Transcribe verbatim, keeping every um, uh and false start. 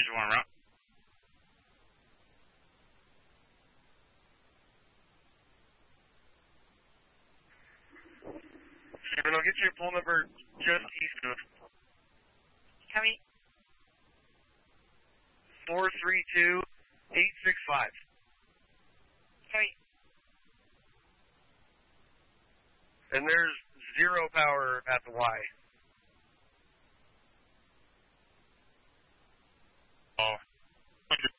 you want to route? Stephen, I'll get you a poll number just east of Copy. four three two, eight six five. Copy. And there's zero power at the Y. Oh.